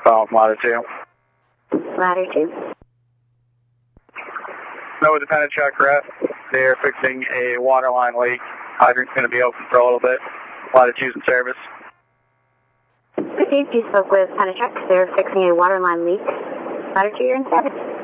Call from Ladder 2. Ladder 2. No, with the Pennant truck rep. They're fixing a water line leak. Hydrant's going to be open for a little bit. Ladder 2's in service. Okay, you spoke with Pennant truck. They're fixing a water line leak. Ladder 2, you're in service.